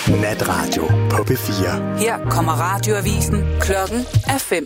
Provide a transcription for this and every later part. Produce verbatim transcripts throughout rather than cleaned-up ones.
Natradio på P fire. Her kommer radioavisen. Klokken er fem.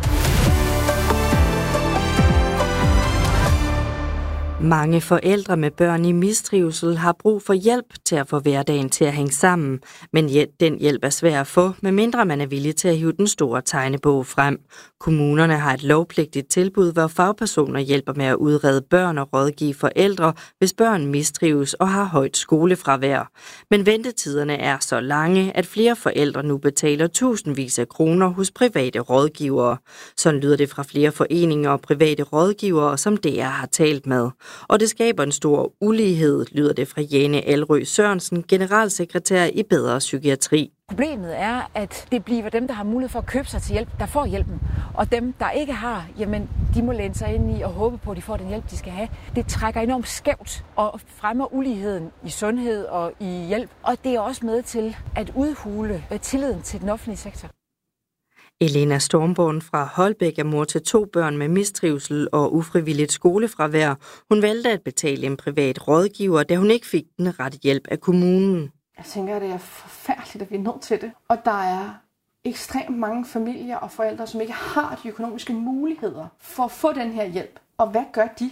Mange forældre med børn i mistrivsel har brug for hjælp til at få hverdagen til at hænge sammen, men den hjælp er svær at få, medmindre man er villig til at hive den store tegnebog frem. Kommunerne har et lovpligtigt tilbud, hvor fagpersoner hjælper med at udrede børn og rådgive forældre, hvis børn mistrives og har højt skolefravær. Men ventetiderne er så lange, at flere forældre nu betaler tusindvis af kroner hos private rådgivere. Sådan lyder det fra flere foreninger og private rådgivere, som D R har talt med. Og det skaber en stor ulighed, lyder det fra Jane Alrø Sørensen, generalsekretær i Bedre Psykiatri. Problemet er, at det bliver dem, der har mulighed for at købe sig til hjælp, der får hjælpen. Og dem, der ikke har, jamen, de må læne sig ind i og håbe på, at de får den hjælp, de skal have. Det trækker enormt skævt og fremmer uligheden i sundhed og i hjælp. Og det er også med til at udhule tilliden til den offentlige sektor. Elena Stormborn fra Holbæk er mor til to børn med mistrivsel og ufrivilligt skolefravær. Hun valgte at betale en privat rådgiver, da hun ikke fik den rette hjælp af kommunen. Jeg tænker, at det er forfærdeligt, at vi er nødt til det. Og der er ekstremt mange familier og forældre, som ikke har de økonomiske muligheder for at få den her hjælp. Og hvad gør de?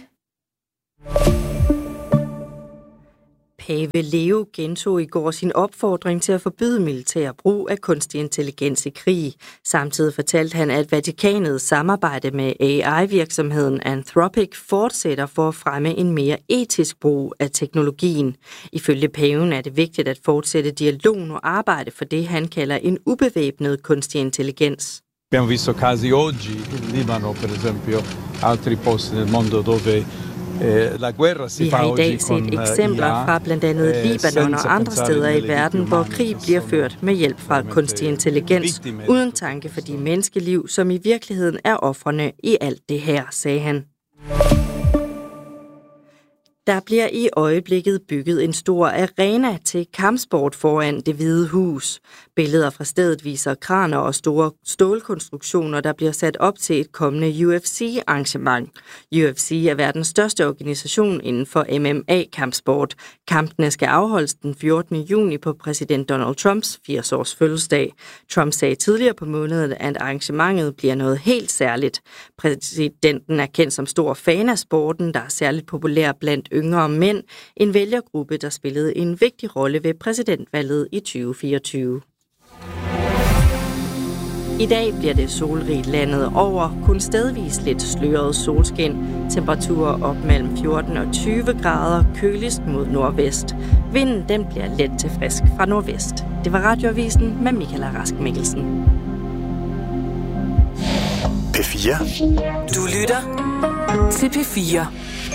Pave Leo gentog i går sin opfordring til at forbyde militær brug af kunstig intelligens i krig. Samtidig fortalte han, at Vatikanets samarbejde med A I-virksomheden Anthropic fortsætter for at fremme en mere etisk brug af teknologien. Ifølge paven er det vigtigt at fortsætte dialogen og arbejde for det, han kalder en ubevæbnet kunstig intelligens. Abbiamo visto casi oggi in Libano, per esempio, altri posti nel mondo dove Vi har i dag set eksempler fra blandt andet Libanon og andre steder i verden, hvor krig bliver ført med hjælp fra kunstig intelligens, uden tanke for de menneskeliv, som i virkeligheden er ofrene i alt det her, sagde han. Der bliver i øjeblikket bygget en stor arena til kampsport foran Det Hvide Hus. Billeder fra stedet viser kraner og store stålkonstruktioner, der bliver sat op til et kommende U F C-arrangement. U F C er verdens største organisation inden for M M A-kampsport. Kampene skal afholdes den fjortende juni på præsident Donald Trumps firs-års fødselsdag. Trump sagde tidligere på måneden, at arrangementet bliver noget helt særligt. Præsidenten er kendt som stor fan af sporten, der er særligt populær blandt yngre mænd, en vælgergruppe, der spillede en vigtig rolle ved præsidentvalget i tyve fireogtyve. I dag bliver det solrigt landet over, kun stedvis lidt sløret solskin, temperaturer op mellem fjorten og tyve grader, køligst mod nordvest. Vinden den bliver let til frisk fra nordvest. Det var Radioavisen med Michaela Rask Mikkelsen. P fire. Du lytter til P fire.